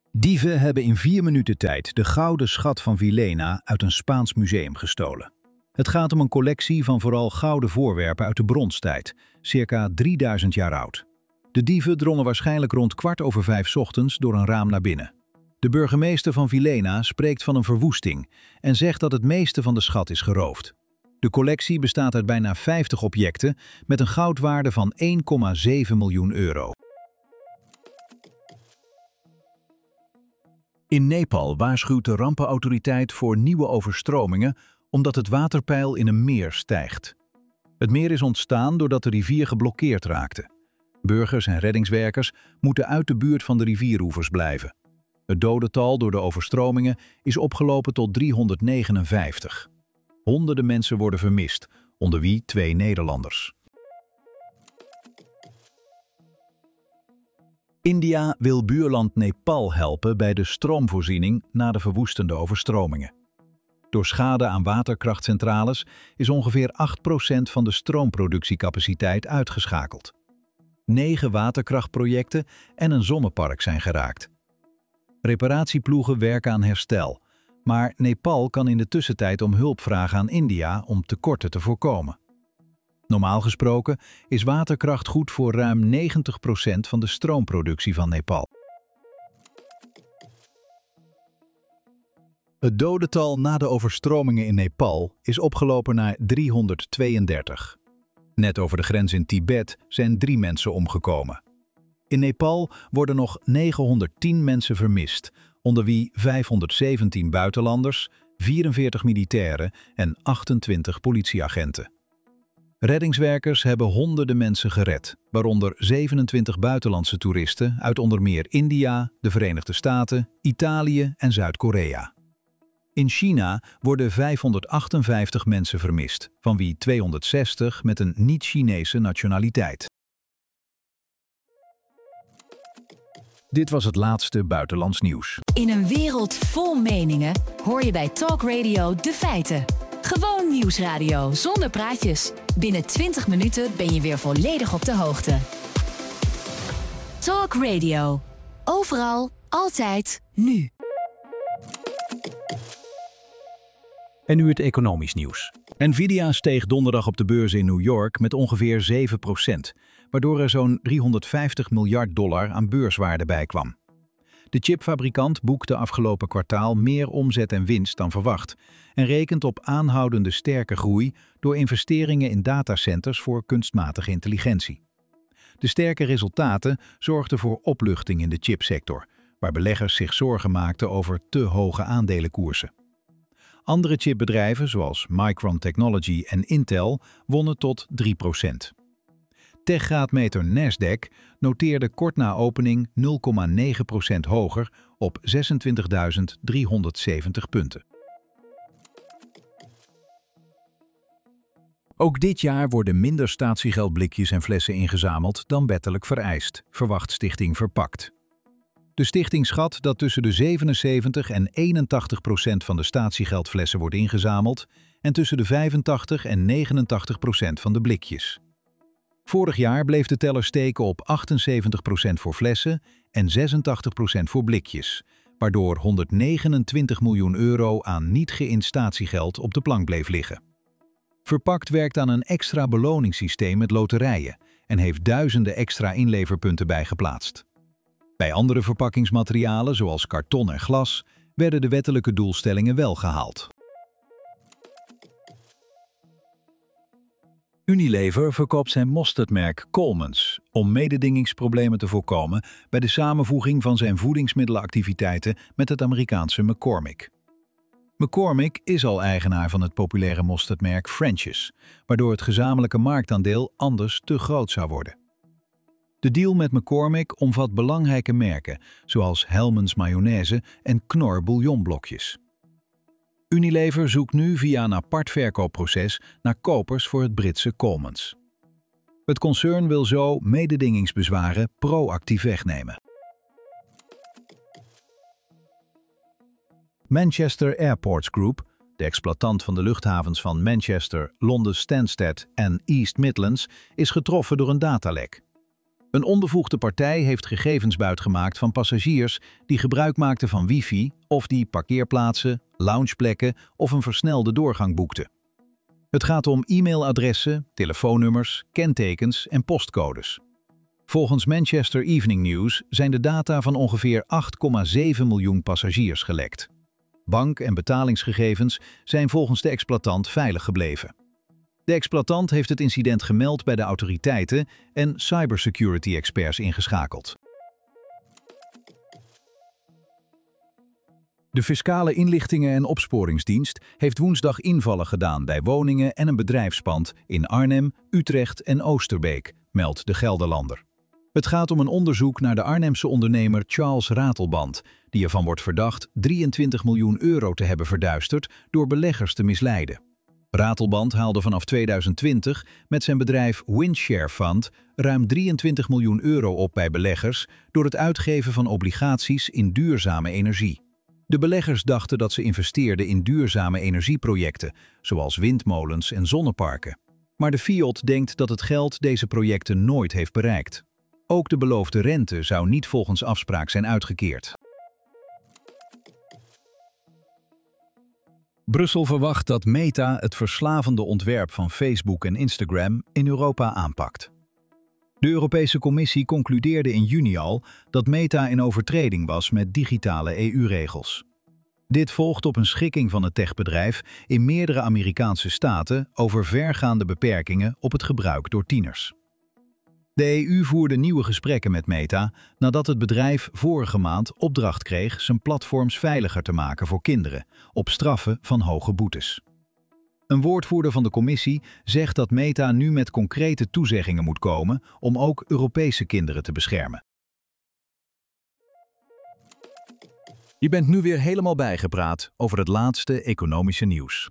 Dieven hebben in 4 minuten tijd de gouden schat van Villena uit een Spaans museum gestolen. Het gaat om een collectie van vooral gouden voorwerpen uit de bronstijd, circa 3000 jaar oud. De dieven drongen waarschijnlijk rond 4:15 ochtends door een raam naar binnen. De burgemeester van Villena spreekt van een verwoesting en zegt dat het meeste van de schat is geroofd. De collectie bestaat uit bijna 50 objecten met een goudwaarde van 1,7 miljoen euro. In Nepal waarschuwt de rampenautoriteit voor nieuwe overstromingen omdat het waterpeil in een meer stijgt. Het meer is ontstaan doordat de rivier geblokkeerd raakte. Burgers en reddingswerkers moeten uit de buurt van de rivieroevers blijven. Het dodental door de overstromingen is opgelopen tot 359. Honderden mensen worden vermist, onder wie 2 Nederlanders. India wil buurland Nepal helpen bij de stroomvoorziening na de verwoestende overstromingen. Door schade aan waterkrachtcentrales is ongeveer 8% van de stroomproductiecapaciteit uitgeschakeld. 9 waterkrachtprojecten en een zonnepark zijn geraakt. Reparatieploegen werken aan herstel, maar Nepal kan in de tussentijd om hulp vragen aan India om tekorten te voorkomen. Normaal gesproken is waterkracht goed voor ruim 90% van de stroomproductie van Nepal. Het dodental na de overstromingen in Nepal is opgelopen naar 332. Net over de grens in Tibet zijn 3 mensen omgekomen. In Nepal worden nog 910 mensen vermist, onder wie 517 buitenlanders, 44 militairen en 28 politieagenten. Reddingswerkers hebben honderden mensen gered, waaronder 27 buitenlandse toeristen uit onder meer India, de Verenigde Staten, Italië en Zuid-Korea. In China worden 558 mensen vermist, van wie 260 met een niet-Chinese nationaliteit. Dit was het laatste buitenlands nieuws. In een wereld vol meningen hoor je bij Talk Radio de feiten. Gewoon nieuwsradio zonder praatjes. Binnen 20 minuten ben je weer volledig op de hoogte. Talk Radio. Overal, altijd, nu. En nu het economisch nieuws. Nvidia steeg donderdag op de beurs in New York met ongeveer 7%, waardoor er zo'n $350 miljard aan beurswaarde bij kwam. De chipfabrikant boekte afgelopen kwartaal meer omzet en winst dan verwacht en rekent op aanhoudende sterke groei door investeringen in datacenters voor kunstmatige intelligentie. De sterke resultaten zorgden voor opluchting in de chipsector, waar beleggers zich zorgen maakten over te hoge aandelenkoersen. Andere chipbedrijven zoals Micron Technology en Intel wonnen tot 3%. Techgraadmeter Nasdaq noteerde kort na opening 0,9% hoger op 26.370 punten. Ook dit jaar worden minder statiegeldblikjes en flessen ingezameld dan wettelijk vereist, verwacht Stichting Verpakt. De stichting schat dat tussen de 77 en 81% van de statiegeldflessen wordt ingezameld en tussen de 85 en 89% van de blikjes. Vorig jaar bleef de teller steken op 78% voor flessen en 86% voor blikjes, waardoor 129 miljoen euro aan niet geïnd statiegeld op de plank bleef liggen. Verpakt werkt aan een extra beloningssysteem met loterijen en heeft duizenden extra inleverpunten bijgeplaatst. Bij andere verpakkingsmaterialen, zoals karton en glas, werden de wettelijke doelstellingen wel gehaald. Unilever verkoopt zijn mosterdmerk Coleman's om mededingingsproblemen te voorkomen bij de samenvoeging van zijn voedingsmiddelenactiviteiten met het Amerikaanse McCormick. McCormick is al eigenaar van het populaire mosterdmerk French's, waardoor het gezamenlijke marktaandeel anders te groot zou worden. De deal met McCormick omvat belangrijke merken, zoals Hellmann's mayonaise en Knorr bouillonblokjes. Unilever zoekt nu via een apart verkoopproces naar kopers voor het Britse Coleman's. Het concern wil zo mededingingsbezwaren proactief wegnemen. Manchester Airports Group, de exploitant van de luchthavens van Manchester, Londen Stansted en East Midlands, is getroffen door een datalek. Een onbevoegde partij heeft gegevens buitgemaakt van passagiers die gebruik maakten van wifi of die parkeerplaatsen, loungeplekken of een versnelde doorgang boekten. Het gaat om e-mailadressen, telefoonnummers, kentekens en postcodes. Volgens Manchester Evening News zijn de data van ongeveer 8,7 miljoen passagiers gelekt. Bank- en betalingsgegevens zijn volgens de exploitant veilig gebleven. De exploitant heeft het incident gemeld bij de autoriteiten en cybersecurity-experts ingeschakeld. De Fiscale Inlichtingen- en Opsporingsdienst heeft woensdag invallen gedaan bij woningen en een bedrijfspand in Arnhem, Utrecht en Oosterbeek, meldt de Gelderlander. Het gaat om een onderzoek naar de Arnhemse ondernemer Charles Ratelband, die ervan wordt verdacht 23 miljoen euro te hebben verduisterd door beleggers te misleiden. Ratelband haalde vanaf 2020 met zijn bedrijf Windshare Fund ruim 23 miljoen euro op bij beleggers door het uitgeven van obligaties in duurzame energie. De beleggers dachten dat ze investeerden in duurzame energieprojecten, zoals windmolens en zonneparken. Maar de FIOD denkt dat het geld deze projecten nooit heeft bereikt. Ook de beloofde rente zou niet volgens afspraak zijn uitgekeerd. Brussel verwacht dat Meta het verslavende ontwerp van Facebook en Instagram in Europa aanpakt. De Europese Commissie concludeerde in juni al dat Meta in overtreding was met digitale EU-regels. Dit volgt op een schikking van het techbedrijf in meerdere Amerikaanse staten over vergaande beperkingen op het gebruik door tieners. De EU voerde nieuwe gesprekken met Meta nadat het bedrijf vorige maand opdracht kreeg zijn platforms veiliger te maken voor kinderen, op straffen van hoge boetes. Een woordvoerder van de commissie zegt dat Meta nu met concrete toezeggingen moet komen om ook Europese kinderen te beschermen. Je bent nu weer helemaal bijgepraat over het laatste economische nieuws.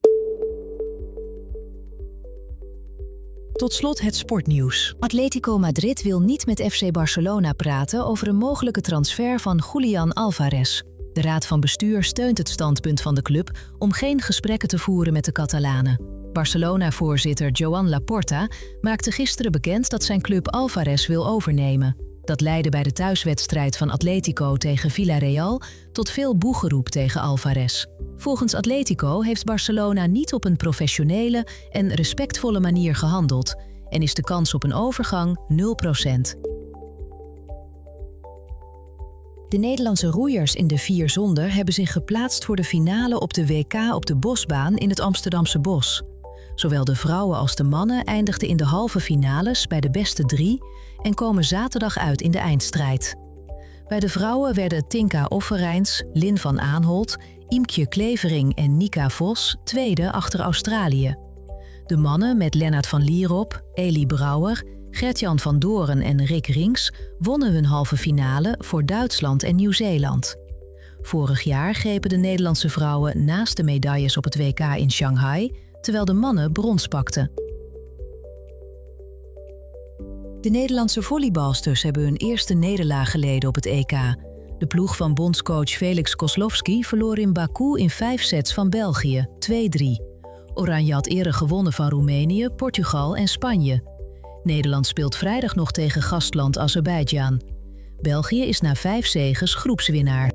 Tot slot het sportnieuws. Atletico Madrid wil niet met FC Barcelona praten over een mogelijke transfer van Julián Álvarez. De raad van bestuur steunt het standpunt van de club om geen gesprekken te voeren met de Catalanen. Barcelona-voorzitter Joan Laporta maakte gisteren bekend dat zijn club Álvarez wil overnemen. Dat leidde bij de thuiswedstrijd van Atletico tegen Villarreal tot veel boegeroep tegen Álvarez. Volgens Atletico heeft Barcelona niet op een professionele en respectvolle manier gehandeld en is de kans op een overgang 0%. De Nederlandse roeiers in de 4 zonder hebben zich geplaatst voor de finale op de WK op de Bosbaan in het Amsterdamse Bos. Zowel de vrouwen als de mannen eindigden in de halve finales bij de beste 3 en komen zaterdag uit in de eindstrijd. Bij de vrouwen werden Tinka Offerijns, Lin van Aanholt, Imkje Klevering en Nika Vos tweede achter Australië. De mannen met Lennart van Lierop, Elie Brouwer, Gert-Jan van Doren en Rick Rinks wonnen hun halve finale voor Duitsland en Nieuw-Zeeland. Vorig jaar grepen de Nederlandse vrouwen naast de medailles op het WK in Shanghai, terwijl de mannen brons pakten. De Nederlandse volleybalsters hebben hun eerste nederlaag geleden op het EK. De ploeg van bondscoach Felix Kozlowski verloor in Baku in 5 sets van België, 2-3. Oranje had eerder gewonnen van Roemenië, Portugal en Spanje. Nederland speelt vrijdag nog tegen gastland Azerbeidzjan. België is na 5 zeges groepswinnaar.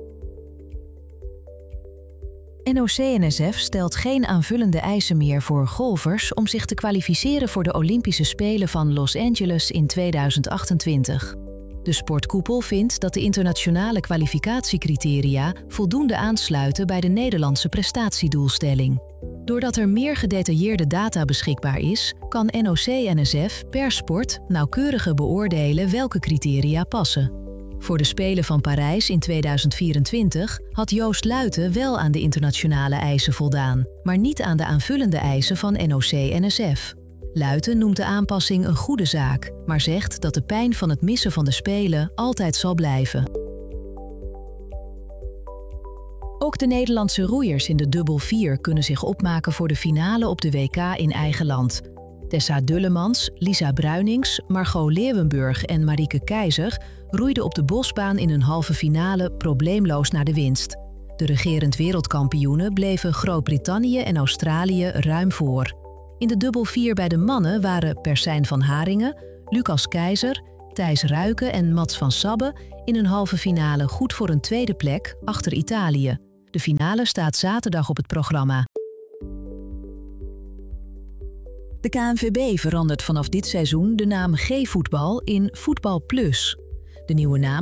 NOC-NSF stelt geen aanvullende eisen meer voor golfers om zich te kwalificeren voor de Olympische Spelen van Los Angeles in 2028. De sportkoepel vindt dat de internationale kwalificatiecriteria voldoende aansluiten bij de Nederlandse prestatiedoelstelling. Doordat er meer gedetailleerde data beschikbaar is, kan NOC-NSF per sport nauwkeuriger beoordelen welke criteria passen. Voor de Spelen van Parijs in 2024 had Joost Luiten wel aan de internationale eisen voldaan, maar niet aan de aanvullende eisen van NOC-NSF. Luiten noemt de aanpassing een goede zaak, maar zegt dat de pijn van het missen van de Spelen altijd zal blijven. Ook de Nederlandse roeiers in de dubbel 4 kunnen zich opmaken voor de finale op de WK in eigen land. Tessa Dullemans, Lisa Bruinings, Margot Leeuwenburg en Marieke Keizer roeiden op de Bosbaan in hun halve finale probleemloos naar de winst. De regerend wereldkampioenen bleven Groot-Brittannië en Australië ruim voor. In de dubbel 4 bij de mannen waren Persijn van Haringen, Lucas Keizer, Thijs Ruiken en Mats van Sabbe in een halve finale goed voor een tweede plek achter Italië. De finale staat zaterdag op het programma. De KNVB verandert vanaf dit seizoen de naam G-voetbal in Voetbal Plus. De nieuwe naam